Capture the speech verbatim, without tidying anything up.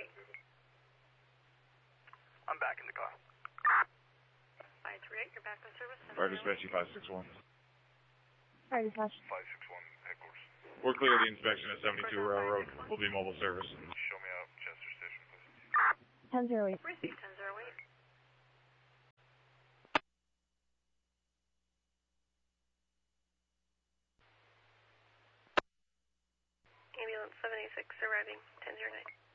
eight. I'm back in the car. five three eight, you're back in service. Fire dispatch five six one. Fire dispatch. five six one, headquarters. We're clear of the inspection at seventy-two Railroad. We'll be mobile service. Show me out Chester Station, please. ten zero eight. Receive ten zero eight. Ambulance seven eight six arriving ten zero nine.